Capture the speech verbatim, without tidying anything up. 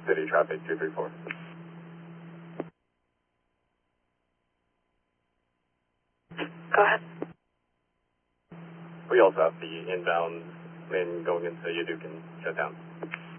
City traffic two three four. Go ahead. We also have the inbound lane going into Yadukin shut down.